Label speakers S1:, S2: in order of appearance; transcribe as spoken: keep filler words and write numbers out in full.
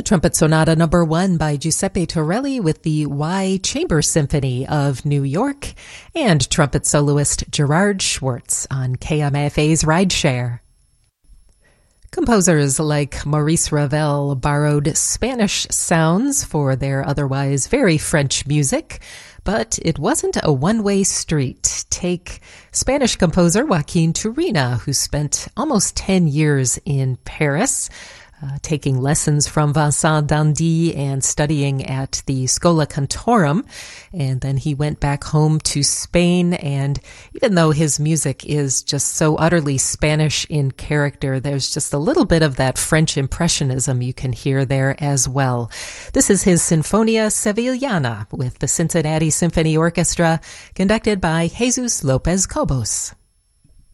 S1: Trumpet Sonata Number One by Giuseppe Torelli with the Y Chamber Symphony of New York and trumpet soloist Gerard Schwartz on K M F A's Rideshare. Composers like Maurice Ravel borrowed Spanish sounds for their otherwise very French music, but it wasn't a one-way street. Take Spanish composer Joaquin Turina, who spent almost ten years in Paris, Uh, taking lessons from Vincent d'Indy and studying at the Schola Cantorum. And then he went back home to Spain. And even though his music is just so utterly Spanish in character, there's just a little bit of that French impressionism you can hear there as well. This is his Sinfonia Sevillana with the Cincinnati Symphony Orchestra, conducted by Jesus Lopez Cobos.